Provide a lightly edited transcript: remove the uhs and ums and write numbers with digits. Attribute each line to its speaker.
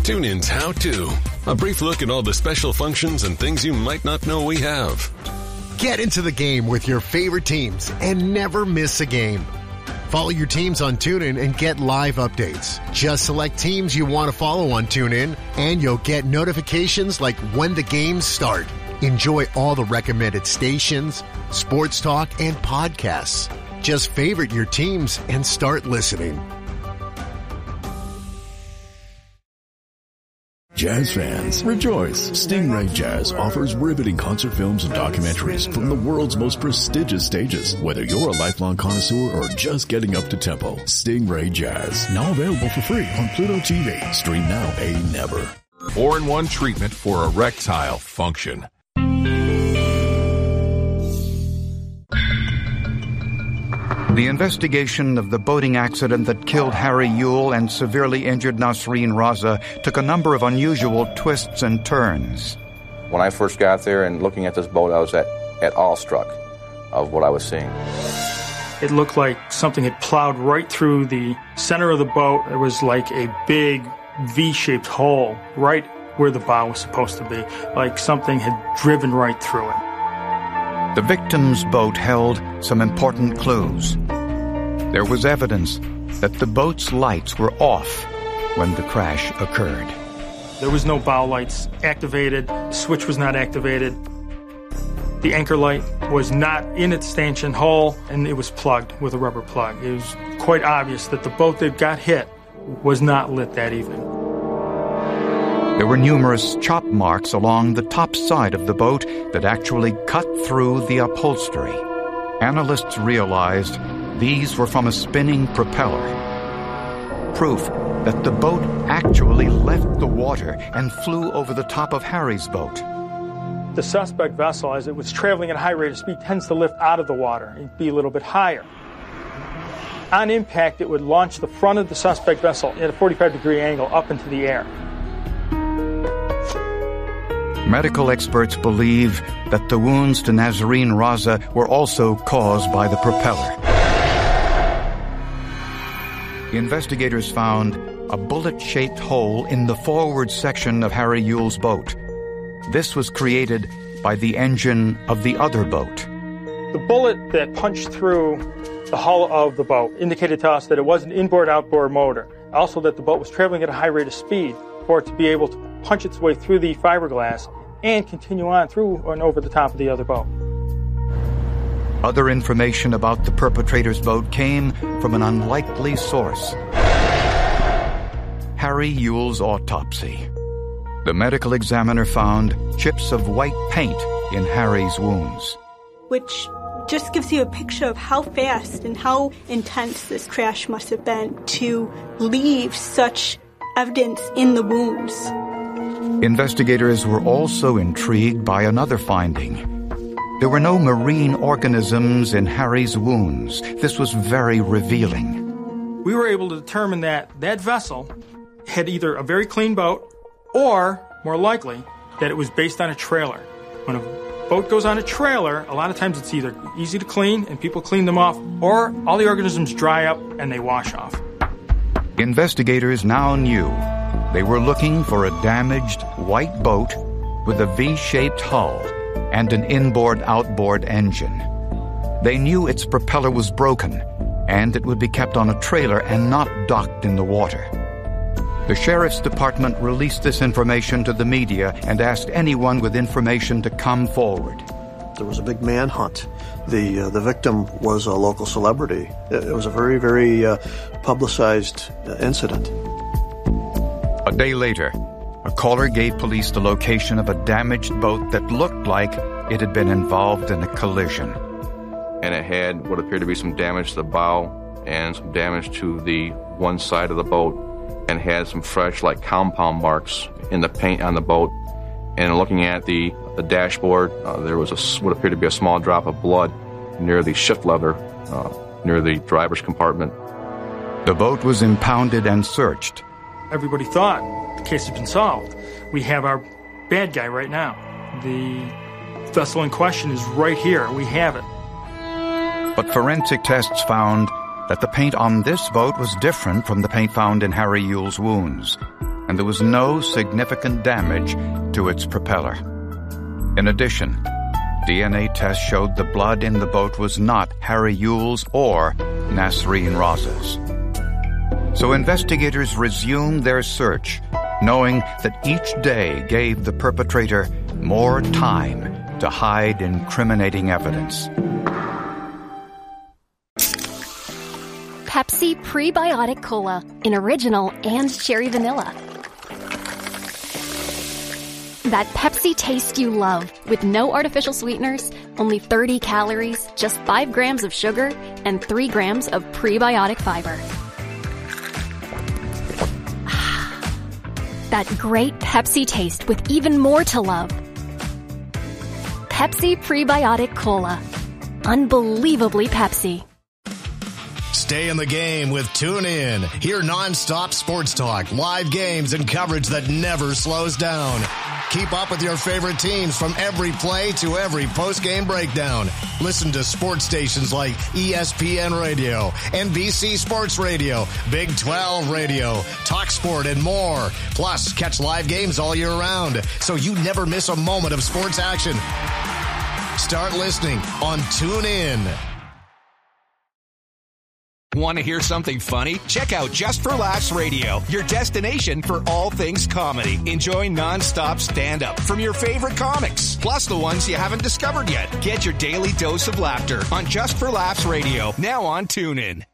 Speaker 1: TuneIn's How To. A brief look at all the special functions and things you might not know we have.
Speaker 2: Get into the game with your favorite teams and never miss a game. Follow your teams on TuneIn and get live updates. Just select teams you want to follow on TuneIn, and you'll get notifications like when the games start. Enjoy all the recommended stations, sports talk, and podcasts. Just favorite your teams and start listening.
Speaker 3: Jazz fans, rejoice! Stingray Jazz offers riveting concert films and documentaries from the world's most prestigious stages. Whether you're a lifelong connoisseur or just getting up to tempo, Stingray Jazz, now available for free on Pluto TV. Stream now, pay never.
Speaker 4: 4-in-1 treatment for erectile function.
Speaker 5: The investigation of the boating accident that killed Harry Yule and severely injured Nasreen Raza took a number of unusual twists and turns.
Speaker 6: When I first got there and looking at this boat, I was at awestruck of what I was seeing.
Speaker 7: It looked like something had plowed right through the center of the boat. It was like a big V-shaped hole right where the bow was supposed to be, like something had driven right through it.
Speaker 5: The victim's boat held some important clues. There was evidence that the boat's lights were off when the crash occurred.
Speaker 7: There was no bow lights activated. The switch was not activated. The anchor light was not in its stanchion hole, and it was plugged with a rubber plug. It was quite obvious that the boat that got hit was not lit that evening.
Speaker 5: There were numerous chop marks along the top side of the boat that actually cut through the upholstery. Analysts realized these were from a spinning propeller. Proof that the boat actually left the water and flew over the top of Harry's boat.
Speaker 7: The suspect vessel, as it was traveling at a high rate of speed, tends to lift out of the water and be a little bit higher. On impact, it would launch the front of the suspect vessel at a 45-degree angle up into the air.
Speaker 5: Medical experts believe that the wounds to Nasreen Raza were also caused by the propeller. The investigators found a bullet-shaped hole in the forward section of Harry Yule's boat. This was created by the engine of the other boat.
Speaker 7: The bullet that punched through the hull of the boat indicated to us that it was an inboard-outboard motor. Also that the boat was traveling at a high rate of speed for it to be able to punch its way through the fiberglass and continue on through and over the top of the other boat.
Speaker 5: Other information about the perpetrator's boat came from an unlikely source. Harry Yule's autopsy. The medical examiner found chips of white paint in Harry's wounds.
Speaker 8: Which just gives you a picture of how fast and how intense this crash must have been to leave such evidence in the wounds.
Speaker 5: Investigators were also intrigued by another finding. There were no marine organisms in Harry's wounds. This was very revealing.
Speaker 7: We were able to determine that that vessel had either a very clean boat or, more likely, that it was based on a trailer. When a boat goes on a trailer, a lot of times it's either easy to clean and people clean them off, or all the organisms dry up and they wash off.
Speaker 5: Investigators now knew they were looking for a damaged white boat with a V-shaped hull and an inboard-outboard engine. They knew its propeller was broken and it would be kept on a trailer and not docked in the water. The sheriff's department released this information to the media and asked anyone with information to come forward.
Speaker 9: There was a big manhunt. The victim was a local celebrity. It was a very, very publicized incident.
Speaker 5: A day later, a caller gave police the location of a damaged boat that looked like it had been involved in a collision.
Speaker 6: And it had what appeared to be some damage to the bow and some damage to the one side of the boat, and had some fresh, like, compound marks in the paint on the boat. And looking at the dashboard, there was what appeared to be a small drop of blood near the shift lever, near the driver's compartment.
Speaker 5: The boat was impounded and searched.
Speaker 7: Everybody thought the case has been solved. We have our bad guy right now. The vessel in question is right here. We have it.
Speaker 5: But forensic tests found that the paint on this boat was different from the paint found in Harry Yule's wounds, and there was no significant damage to its propeller. In addition, DNA tests showed the blood in the boat was not Harry Yule's or Nasreen Raza's. So investigators resumed their search, knowing that each day gave the perpetrator more time to hide incriminating evidence.
Speaker 10: Pepsi Prebiotic Cola in original and cherry vanilla. That Pepsi taste you love, with no artificial sweeteners, only 30 calories, just 5 grams of sugar, and 3 grams of prebiotic fiber. That great Pepsi taste with even more to love. Pepsi Prebiotic Cola. Unbelievably Pepsi.
Speaker 11: Stay in the game with TuneIn. Hear nonstop sports talk, live games, and coverage that never slows down. Keep up with your favorite teams from every play to every post-game breakdown. Listen to sports stations like ESPN Radio, NBC Sports Radio, Big 12 Radio, TalkSport, and more. Plus, catch live games all year round, so you never miss a moment of sports action. Start listening on TuneIn.
Speaker 12: Want to hear something funny? Check out Just for Laughs Radio, your destination for all things comedy. Enjoy nonstop stand-up from your favorite comics, plus the ones you haven't discovered yet. Get your daily dose of laughter on Just for Laughs Radio, now on TuneIn.